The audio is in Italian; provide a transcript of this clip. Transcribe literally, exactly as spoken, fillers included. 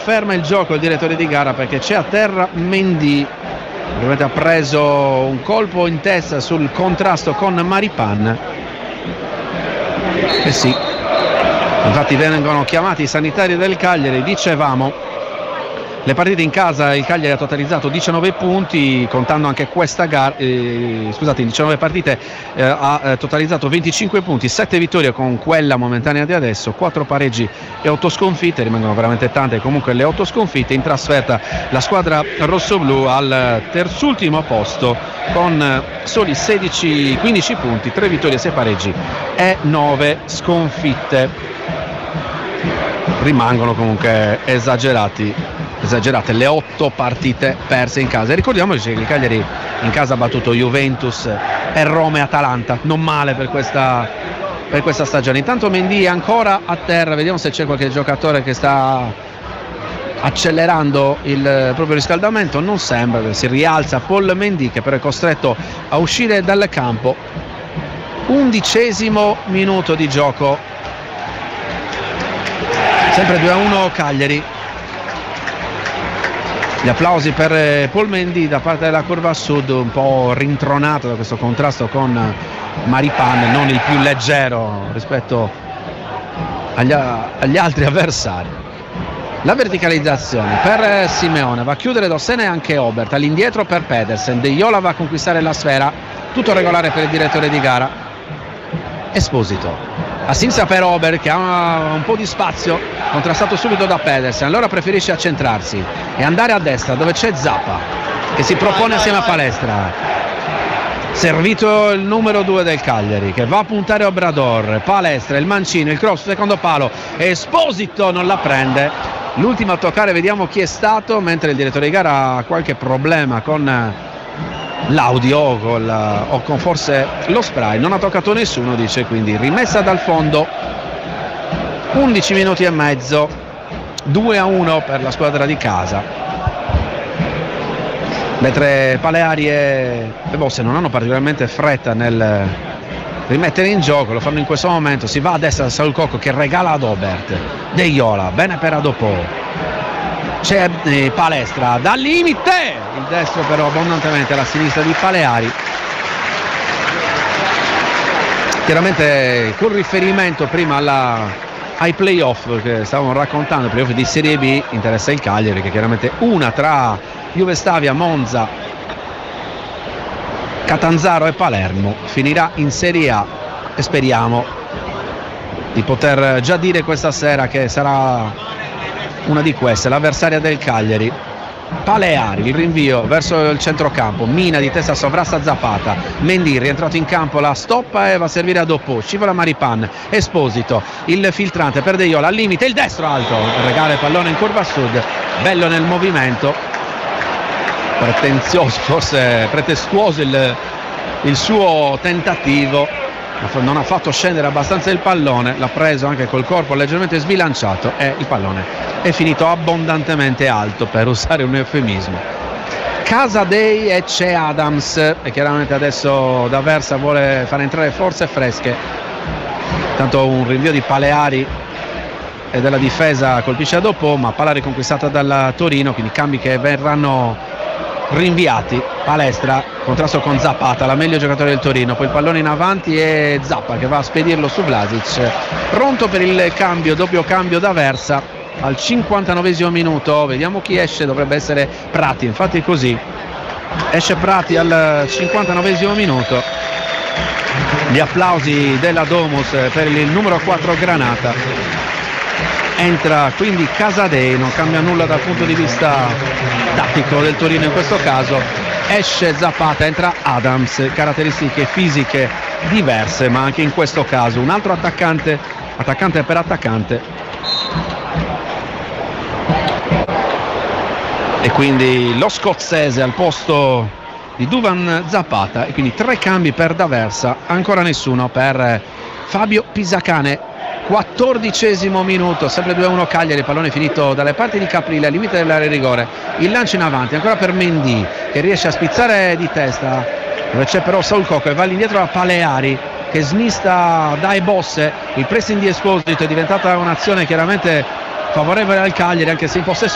ferma il gioco il direttore di gara, perché c'è a terra Mendy, ovviamente ha preso un colpo in testa sul contrasto con Maripan. Eh sì, infatti vengono chiamati i sanitari del Cagliari. Dicevamo, le partite in casa, il Cagliari ha totalizzato diciannove punti, contando anche questa gara, eh, scusate, in diciannove partite eh, ha eh, totalizzato venticinque punti, sette vittorie con quella momentanea di adesso, quattro pareggi e otto sconfitte, rimangono veramente tante comunque le otto sconfitte. In trasferta la squadra rossoblù al terzultimo posto con soli sedici quindici punti, tre vittorie, sei pareggi e nove sconfitte. Rimangono comunque esagerati esagerate le otto partite perse in casa. E ricordiamoci che il Cagliari in casa ha battuto Juventus e Roma e Atalanta, non male per questa, per questa stagione. Intanto Mendy è ancora a terra, vediamo se c'è qualche giocatore che sta accelerando il proprio riscaldamento. Non sembra, si rialza Paul Mendy, che però è costretto a uscire dal campo. Undicesimo minuto di gioco, sempre due a uno Cagliari. Gli applausi per Paul Mendy da parte della curva sud, un po' rintronato da questo contrasto con Maripan, non il più leggero rispetto agli, agli altri avversari. La verticalizzazione per Simeone va a chiudere Dossena e anche Obert, all'indietro per Pedersen, De Jola va a conquistare la sfera, tutto regolare per il direttore di gara. Esposito a sinistra per Ober, che ha un po' di spazio, contrastato subito da Pedersen, allora preferisce accentrarsi e andare a destra dove c'è Zappa che si propone assieme a Palestra. Servito il numero due del Cagliari che va a puntare Obrador, Palestra, il mancino, il cross, secondo palo, Esposito non la prende. L'ultimo a toccare, vediamo chi è stato, mentre il direttore di gara ha qualche problema con l'audio o con, la, o con forse lo spray, non ha toccato nessuno, dice, quindi rimessa dal fondo. Undici minuti e mezzo, due a uno per la squadra di casa, mentre Paleari e, e Bosse non hanno particolarmente fretta nel rimettere in gioco, lo fanno in questo momento. Si va a destra da Saul Cocco che regala ad Obert, De Jola, bene per Adopò, c'è eh, Palestra dal limite, il destro però abbondantemente alla sinistra di Paleari. Chiaramente con riferimento prima alla, ai playoff che stavamo raccontando, playoff di Serie B, interessa il Cagliari, che chiaramente una tra Juve Stabia, Monza, Catanzaro e Palermo finirà in Serie A, e speriamo di poter già dire questa sera che sarà una di queste, l'avversaria del Cagliari. Paleari, il rinvio verso il centrocampo, Mina di testa sovrasta Zapata, Mendy rientrato in campo, la stoppa e va a servire a Doppò, scivola Maripan, Esposito, il filtrante per De Jola al limite, il destro alto, regala il pallone in curva sud, bello nel movimento, pretenzioso, forse pretestuoso il, il suo tentativo, non ha fatto scendere abbastanza il pallone, l'ha preso anche col corpo leggermente sbilanciato e il pallone è finito abbondantemente alto, per usare un eufemismo. Casadei e c'è Adams, e chiaramente adesso D'Aversa vuole far entrare forze fresche, tanto un rinvio di Paleari e della difesa colpisce a dopo, ma palla riconquistata dal Torino, quindi cambi che verranno rinviati. Palestra, contrasto con Zapata, la meglio giocatore del Torino, poi il pallone in avanti e Zappa che va a spedirlo su Vlasic, pronto per il cambio, doppio cambio D'Aversa al cinquantanovesimo minuto. Vediamo chi esce, dovrebbe essere Prati, infatti è così, esce Prati al cinquantanovesimo minuto. Gli applausi della Domus per il numero quattro Granata. Entra quindi Casadei, non cambia nulla dal punto di vista tattico del Torino in questo caso. Esce Zapata, entra Adams, caratteristiche fisiche diverse, ma anche in questo caso un altro attaccante, attaccante per attaccante. E quindi lo scozzese al posto di Duvan Zapata, e quindi tre cambi per D'Aversa, ancora nessuno per Fabio Pisacane. Quattordicesimo minuto, sempre due a uno Cagliari, pallone finito dalle parti di Caprile al limite dell'area rigore, il lancio in avanti ancora per Mendy che riesce a spizzare di testa, dove c'è però Saul Cocco e va all'indietro a Paleari che smista dai Bosse. Il pressing di Esposito è diventata un'azione chiaramente favorevole al Cagliari, anche se in possesso